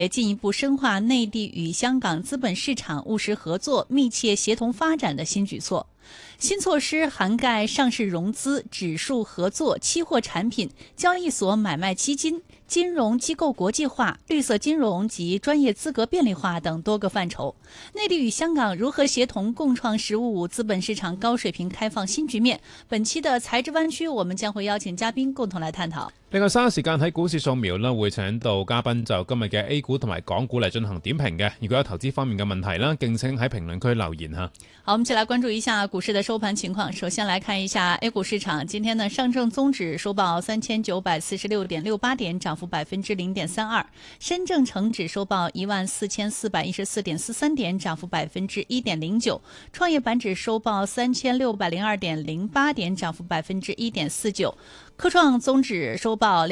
进一步深化内地与香港资本市场务实合作、密切协同发展的新举措。新措施涵盖上市融资、指数合作、期货产品、交易所买卖基金、金融机构国际化、绿色金融及专业资格便利化等多个范畴。内地与香港如何協同共創"十五五"資本市場高水平開放新局面？本期的財智灣區，我們將會邀請嘉賓共同來探討。 另外，稍後時間喺股市掃描啦，會請到嘉賓就今日嘅 A 股同埋港股嚟進行點評嘅。如果有投資方面嘅問題啦，敬請喺評論區留言吓。 好，我們一起來關注一下股市的收盤情況。首先來看一下 A 股市場，今天呢上證綜指收報3946.68點，漲幅0.32%；深證成指收報14414.43點，漲幅1.09%；創業板指收報3602.08點，漲幅1.49%；科創綜指收報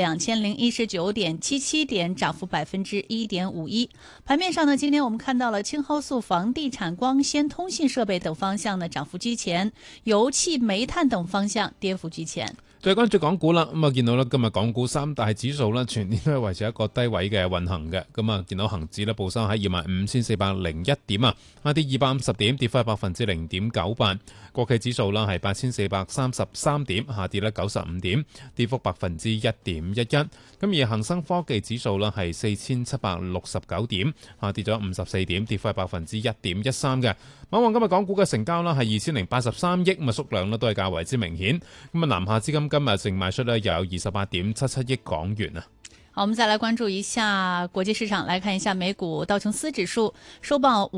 2019.77點，漲幅1.51%。盤面上呢，今天我們看到了青蒿素、房地產、光纖、通信設備等方向呢漲幅居前，油氣、煤炭等方向跌幅居前。 再關注港股啦，咁啊見到咧今日港股三大指數咧全年都係維持一個低位嘅運行嘅，咁啊見到恒指咧報收喺25,401點啊，下跌250點，跌幅係0.98%。國企指數啦係8,433點，下跌咧95點，跌幅1.11%。咁而恒生科技指數啦係4,769點，下跌咗54點，跌幅係1.13%嘅。望望今日港股嘅成交啦係2,083億，咁啊縮量咧都係較為之明顯。咁啊南下資金今日淨賣出咧有28.77億港元啊。 好，我們再來關注一下國際市場，來看一下美股道瓊斯指數收報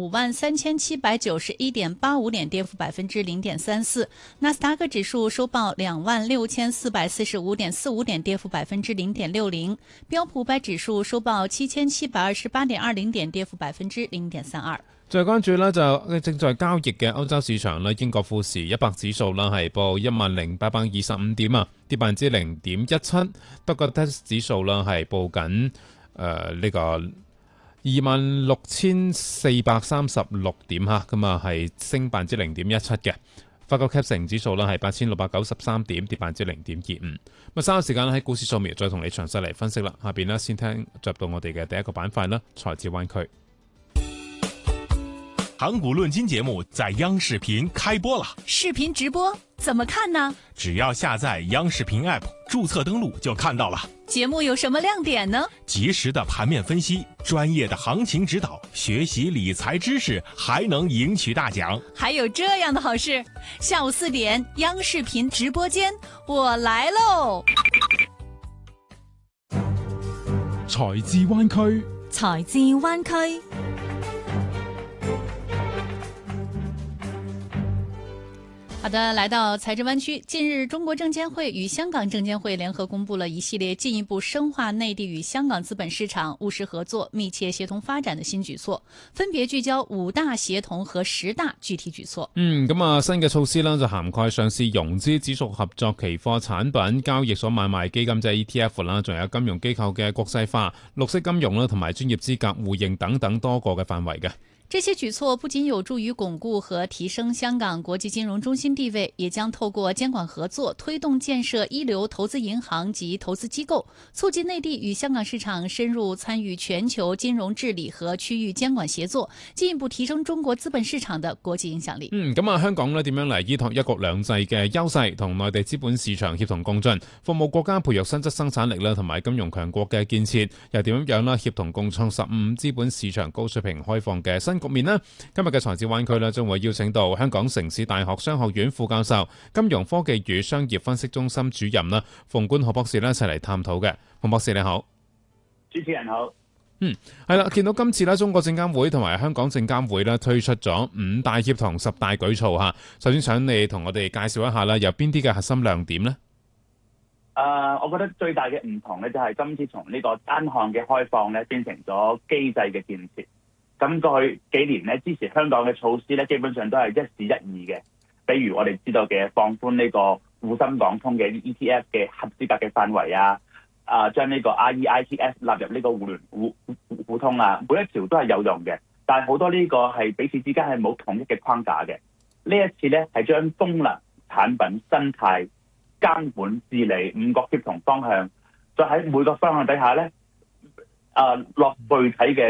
53,791.85點，跌幅0.34%；納斯達克指數收報26,445.45點，跌幅0.60%；標普500指數收報7,728.20點，跌幅0.32%。 再關注呢就正在交易嘅歐洲市場啦，英國富時100指數啦係報10,825點啊，跌0.17%；德國 DAX 指數啦係報緊呢個26,436點嚇，咁啊係升0.17%嘅。法國 CAC 指數啦係8,693點，跌0.25%。咁稍後時間喺股市掃描再同你詳細嚟分析啦。下邊呢先聽入到我哋嘅第一個板塊啦，財智灣區。 港股論金節目在央視頻開播了， 視頻直播怎麼看呢？ 只要下載央視頻 App， 註冊登錄就看到了。 節目有什麼亮點呢？ 及時的盤面分析，專業的行情指導，學習理財知識，還能贏取大獎。 還有這樣的好事，下午4點央視頻直播間，我來嘍！ 財智灣區， 財智灣區。好的，來到財智灣區。近日，中國證監會與香港證監會聯合公布了一系列進一步深化內地與香港資本市場務實合作、密切協同發展的新舉措，分別聚焦5大協同和10大具體舉措。 咁啊，新嘅措施呢就涵蓋上市融資、指數合作、期貨產品、交易所買賣基金即係 ETF 啦，仲有金融機構嘅國際化、綠色金融啦，同埋專業資格互認等等多個嘅範圍嘅。 這些舉措不僅有助於鞏固和提升香港國際金融中心地位，也將透過監管合作，推動建設一流投資銀行及投資機構，促進內地與香港市場深入參與全球金融治理和區域監管協作，進一步提升中國資本市場的國際影響力。 咁啊，香港呢點樣嚟依託一國兩制嘅優勢，同內地資本市場協同共進，服務國家培育新質生產力啦，同埋金融強國嘅建設，又點樣啦協同共創15資本市場高水平開放嘅新局面呢？今日嘅財智灣區呢，將會邀請到香港城市大學商學院副教授、金融科技與商業分析中心主任啦，馮冠豪博士呢一齊嚟探討嘅。馮博士你好。 主持人好。 係啦，見到今次呢，中國證監會同埋香港證監會呢推出咗5大協同10大舉措嚇。首先想你同我哋介紹一下啦，有邊啲嘅核心亮點呢？ 我覺得最大嘅唔同呢，就係今次從呢個單項嘅開放呢，變成咗機制嘅建設。咁過去幾年咧，支持香港嘅措施咧，基本上都係一時一議嘅。比如我哋知道嘅放寬呢個滬深港通嘅 ETF 嘅合資格嘅範圍啊，將呢個 REITs 納入呢個互聯互通啊，每一條都係有用嘅。但係好多呢個係彼此之間係冇統一嘅框架嘅。呢一次咧係將功能、產品、生態、監管、治理5個協同方向，再喺每個方向底下咧， 落具體嘅